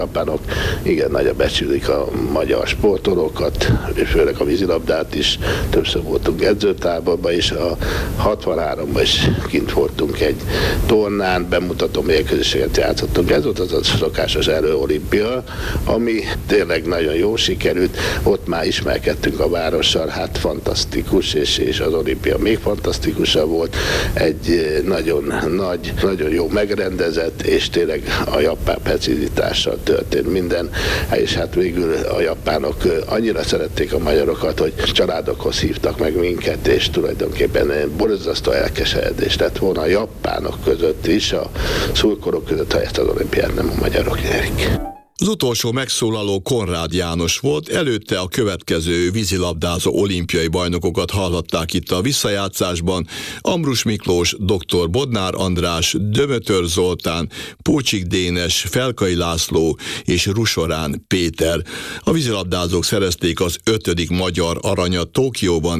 japánok igen nagyra becsülik a magyar sportolókat, főleg a vízilabdát is. Többször voltunk edzőtáborban, és a 63-ban is kint voltunk egy tornán, bemutató mérkőzéseket játszottunk. Ez volt az a szokásos Olimpia, ami tényleg nagyon jó sikerült. Ott már ismerkedtünk a várossal, hát fantasztikus, és az olimpia még fantasztikusabb volt. Egy nagyon nagy, nagyon jó megrendezett, és tényleg a japán precizitással történt minden, és hát végül a japánok annyira szerették a magyarokat, hogy családokhoz hívtak meg minket, és tulajdonképpen borzasztó elkeseredés lett volna a japánok között is, a szurkolók között, ha ezt az olimpiát nem a magyarok nyerik. Az utolsó megszólaló Konrád János volt, előtte a következő vízilabdázó olimpiai bajnokokat hallhatták itt a visszajátszásban: Ambrus Miklós, dr. Bodnár András, Dömötör Zoltán, Pócsik Dénes, Felkai László és Rusorán Péter. A vízilabdázók szerezték az 5. magyar aranyat Tokióban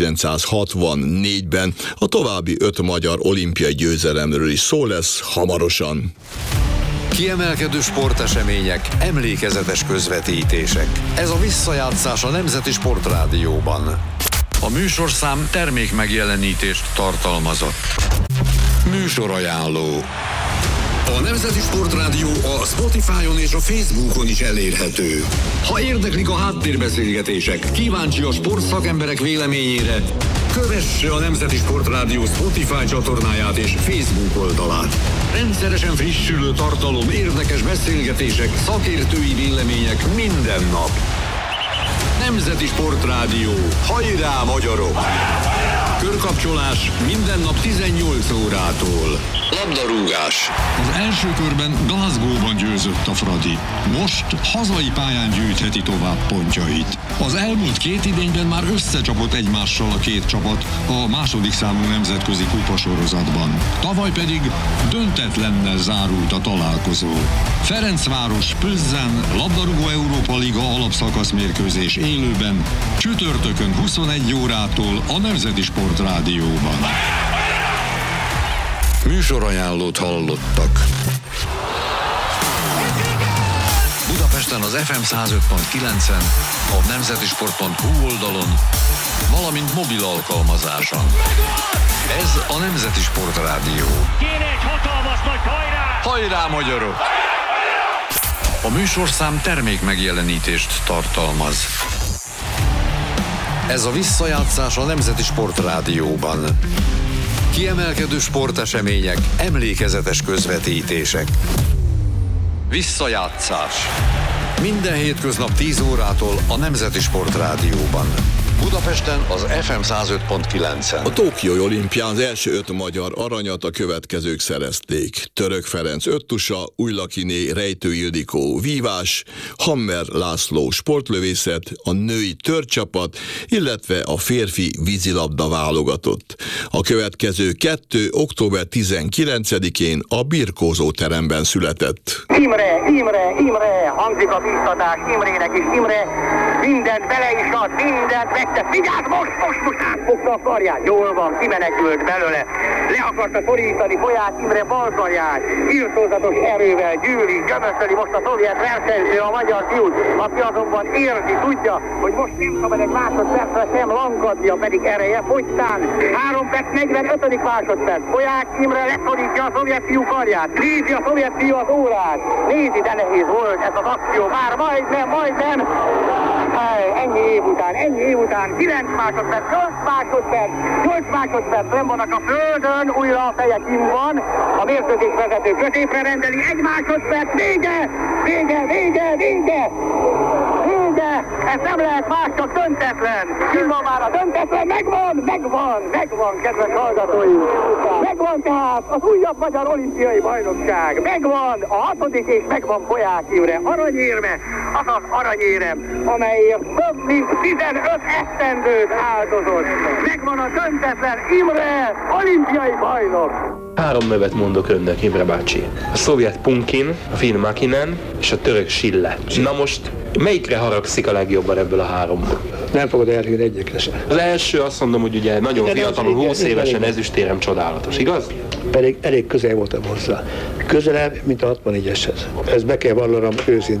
1964-ben, a további 5 magyar olimpiai győzelemről is szó lesz hamarosan. Kiemelkedő sportesemények, emlékezetes közvetítések. Ez a visszajátszás a Nemzeti Sportrádióban. A műsorszám termékmegjelenítést tartalmazott. Műsorajánló. A Nemzeti Sportrádió a Spotify-on és a Facebookon is elérhető. Ha érdeklik a háttérbeszélgetések, kíváncsi a sportszakemberek véleményére, kövesse a Nemzeti Sportrádió Spotify csatornáját és Facebook oldalát. Rendszeresen frissülő tartalom, érdekes beszélgetések, szakértői vélemények minden nap. Nemzeti Sportrádió. Hajrá, magyarok! Körkapcsolás minden nap 18 órától. Labdarúgás. Az első körben Glasgow-ban győzött a Fradi. Most hazai pályán gyűjtheti tovább pontjait. Az elmúlt 2 idényben már összecsapott egymással a 2 csapat a második számú nemzetközi kupasorozatban. Tavaly pedig döntetlennel zárult a találkozó. Ferencváros Plzen labdarúgó Európa Liga alapszakasz mérkőzés élőben csütörtökön 21 órától a Nemzeti Sportrádióban. Műsorajánlót hallottak. Budapesten az FM 105.9-en, a nemzetisport.hu oldalon, valamint mobil alkalmazáson. Ez a Nemzeti Sportrádió. Kéne egy hatalmas nagy hajrá! Hajrá, magyarok! A műsorszám termékmegjelenítést tartalmaz. Ez a visszajátszás a Nemzeti Sportrádióban. Kiemelkedő sportesemények, emlékezetes közvetítések. Visszajátszás. Minden hétköznap 10 órától a Nemzeti Sportrádióban. Budapesten az FM 105.9-en. A Tokiói olimpián az első 5 magyar aranyat a következők szerezték: Török Ferenc 5 tusa, Újlakiné Rejtő Ildikó vívás, Hammer László sportlövészet, a női törcsapat, illetve a férfi vízilabda válogatott. A következő 2 október 19-én a birkózó teremben született. Imre, hangzik a bíztatás Imrének is. Imre mindent bele is ad, mindent megtett. Vigyázz, most átfogta a karját. Jól van, kimenekült belőle. Le akarta szorítani Polyák Imre balkarját. Irtózatos erővel gyűli, gömöszöli most a szovjet versenyző a magyar fiút, aki azonban érzi, tudja, hogy most nem szabad egy másodpercre sem lankadnia, pedig ereje fogytán. 3 perc 45. másodperc. Polyák Imre leszorítja a szovjet fiú karját. Nézi a szovjet fiú az órát. Nézi, de nehéz volt ez az akció. Már majdnem. Ennyi év után, 9 másodperc, 8 másodperc, nem vannak a földön, újra a feje kim van, a mérkőzés vezető középre rendeli, 1 másodperc, vége! Ez nem lehet más, csak döntetlen. Kim van már a döntetlen, megvan, kedves hallgatóim. Megvan tehát az újabb magyar olimpiai bajnokság. Megvan a 6. és megvan Polyák Imre aranyérme, azaz aranyérem, amelyért több mint 15 esztendőt áldozott. Megvan a döntetlen Imre olimpiai bajnok. 3 nevet mondok önnek, Imre bácsi. A szovjet Punkin, a finn Makinen és a török Sille. Na most melyikre haragszik a legjobban ebből a 3-ból? Nem fogod elhinni egyikre sem. Az első azt mondom, hogy ugye nagyon fiatalul, 20 évesen ezüstérem csodálatos, igaz? Pedig elég közel voltam hozzá. Közelebb, mint a 64-eshez. Ezt be kell vallanom őszintén.